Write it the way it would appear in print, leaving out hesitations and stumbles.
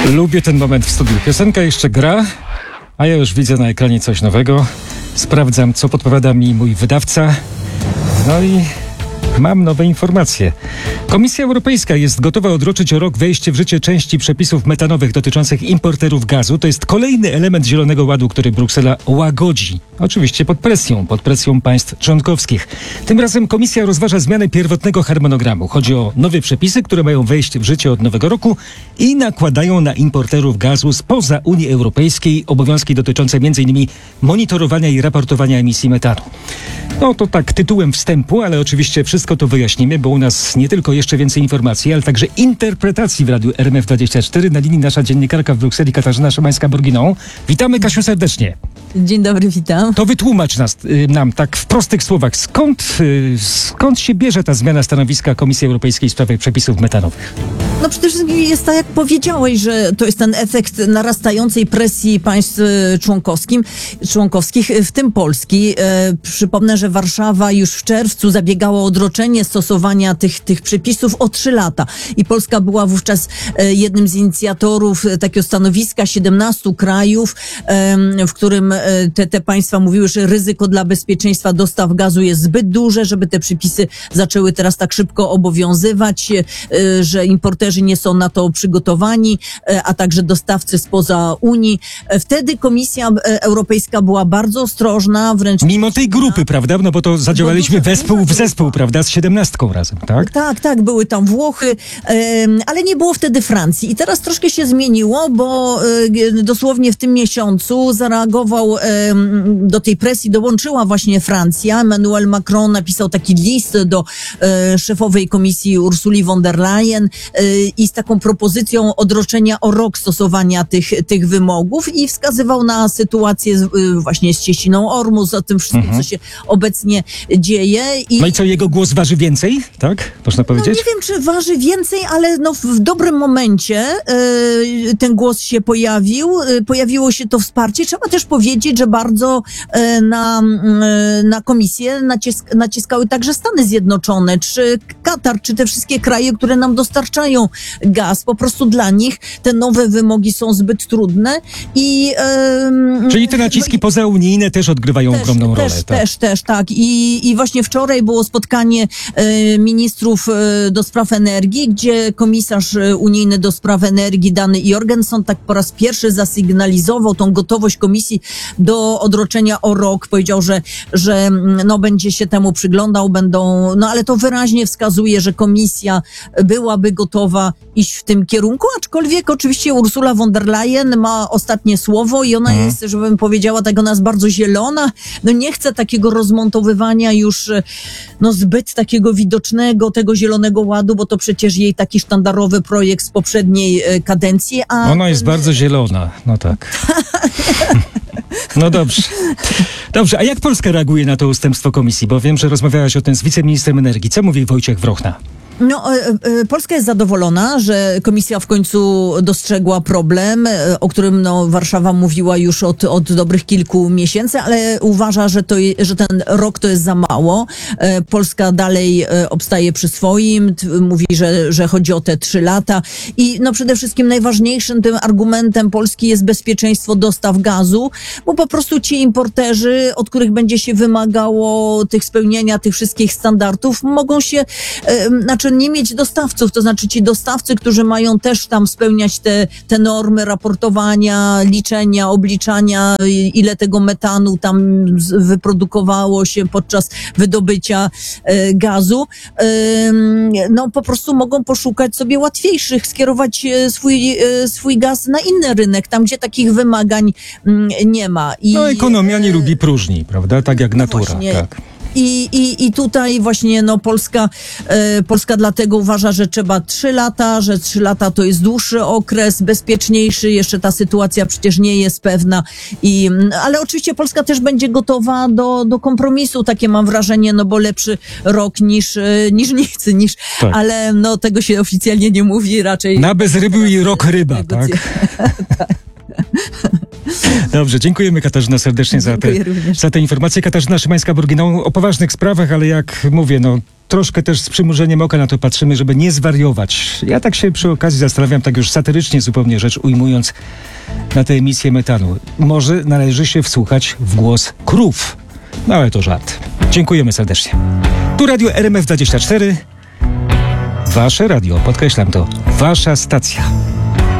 Lubię ten moment w studiu. Piosenka jeszcze gra, a ja już widzę na ekranie coś nowego. Sprawdzam, co podpowiada mi mój wydawca. No i mam nowe informacje. Komisja Europejska jest gotowa odroczyć o rok wejście w życie części przepisów metanowych dotyczących importerów gazu. To jest kolejny element Zielonego Ładu, który Bruksela łagodzi. Oczywiście pod presją państw członkowskich. Tym razem Komisja rozważa zmianę pierwotnego harmonogramu. Chodzi o nowe przepisy, które mają wejść w życie od nowego roku i nakładają na importerów gazu spoza Unii Europejskiej obowiązki dotyczące m.in. monitorowania i raportowania emisji metanu. No to tak tytułem wstępu, ale oczywiście wszystko to wyjaśnimy, bo u nas nie tylko jeszcze więcej informacji, ale także interpretacji w Radiu RMF24. Na linii nasza dziennikarka w Brukseli Katarzyna Szymańska-Borginą. Witamy, Kasiu, serdecznie. Dzień dobry, witam. To wytłumacz nam tak w prostych słowach, skąd się bierze ta zmiana stanowiska Komisji Europejskiej w sprawie przepisów metanowych? No przede wszystkim jest tak, jak powiedziałeś, że to jest ten efekt narastającej presji państw członkowskich, w tym Polski. Przypomnę, że Warszawa już w czerwcu zabiegała o odroczenie stosowania tych przepisów o 3 lata. I Polska była wówczas jednym z inicjatorów takiego stanowiska 17 krajów, w którym te państwa mówiły, że ryzyko dla bezpieczeństwa dostaw gazu jest zbyt duże, żeby te przepisy zaczęły teraz tak szybko obowiązywać, że importerzy nie są na to przygotowani, a także dostawcy spoza Unii. Wtedy Komisja Europejska była bardzo ostrożna, wręcz... Mimo tej grupy, prawda? No bo to zadziałaliśmy wespół w zespół, prawda? Z 17 razem, tak? Tak, były tam Włochy, ale nie było wtedy Francji. I teraz troszkę się zmieniło, bo dosłownie w tym miesiącu zareagował do tej presji, dołączyła właśnie Francja. Emmanuel Macron napisał taki list do szefowej komisji Ursuli von der Leyen i z taką propozycją odroczenia o rok stosowania tych wymogów i wskazywał na sytuację właśnie z cieśniną Ormus, o tym wszystkim, co się obecnie dzieje. No i co, jego głos waży więcej? Tak? Można powiedzieć? No nie wiem, czy waży więcej, ale no w dobrym momencie ten głos się pojawił. Pojawiło się to wsparcie. Trzeba też powiedzieć, że bardzo na komisję naciskały także Stany Zjednoczone, czy Katar, czy te wszystkie kraje, które nam dostarczają gaz. Po prostu dla nich te nowe wymogi są zbyt trudne i... Czyli te naciski pozaunijne też odgrywają ogromną rolę. Też, tak. I właśnie wczoraj było spotkanie ministrów do spraw energii, gdzie komisarz unijny do spraw energii Dany Jorgenson tak po raz pierwszy zasygnalizował tą gotowość komisji do odroczenia o rok. Powiedział, że no będzie się temu przyglądał, ale to wyraźnie wskazuje, że komisja byłaby gotowa iść w tym kierunku, aczkolwiek oczywiście Ursula von der Leyen ma ostatnie słowo i ona jest, żebym powiedziała, tak, ona jest bardzo zielona, no nie chce takiego rozmontowywania już zbyt takiego widocznego tego Zielonego Ładu, bo to przecież jej taki sztandarowy projekt z poprzedniej kadencji. Ona jest bardzo zielona, no tak. No dobrze. Dobrze, a jak Polska reaguje na to ustępstwo komisji? Bo wiem, że rozmawiałaś o tym z wiceministrem energii. Co mówi Wojciech Wrochna? No, Polska jest zadowolona, że komisja w końcu dostrzegła problem, o którym Warszawa mówiła już od dobrych kilku miesięcy, ale uważa, że ten rok to jest za mało. Polska dalej obstaje przy swoim, mówi, że chodzi o te 3 lata i przede wszystkim najważniejszym tym argumentem Polski jest bezpieczeństwo dostaw gazu, bo po prostu ci importerzy, od których będzie się wymagało spełnienia tych wszystkich standardów, mogą się, nie mieć dostawców, to znaczy ci dostawcy, którzy mają też tam spełniać te normy raportowania, liczenia, obliczania, ile tego metanu tam wyprodukowało się podczas wydobycia gazu, po prostu mogą poszukać sobie łatwiejszych, skierować swój gaz na inny rynek, tam gdzie takich wymagań nie ma. Ekonomia nie lubi próżni, prawda? Tak jak natura. Właśnie. Tak. I tutaj właśnie Polska dlatego uważa, że trzeba 3 lata, że 3 lata to jest dłuższy okres, bezpieczniejszy, jeszcze ta sytuacja przecież nie jest pewna. Ale oczywiście Polska też będzie gotowa do kompromisu, takie mam wrażenie, bo lepszy rok niż nic, tak. Ale tego się oficjalnie nie mówi raczej. Na bez ryby i rok ryba, tak? Tak. Dobrze, dziękujemy Katarzyna serdecznie Dziękuję również. za te informacje. Katarzyna Szymańska-Burginą o poważnych sprawach, ale jak mówię, troszkę też z przymrużeniem oka na to patrzymy, żeby nie zwariować. Ja tak się przy okazji zastanawiam, tak już satyrycznie zupełnie rzecz ujmując, na tę emisję metanu. Może należy się wsłuchać w głos krów. No ale to żart. Dziękujemy serdecznie. Tu Radio RMF24. Wasze radio, podkreślam to, wasza stacja.